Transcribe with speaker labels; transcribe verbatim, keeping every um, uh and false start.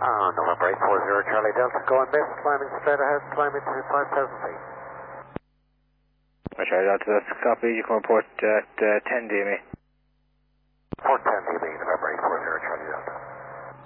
Speaker 1: Uh, November eight four zero Charlie Delta, going mist, climbing straight ahead, climbing to five thousand feet.
Speaker 2: Charlie Delta, that's a copy. You can report at uh, ten D M E.
Speaker 1: four ten, you mean?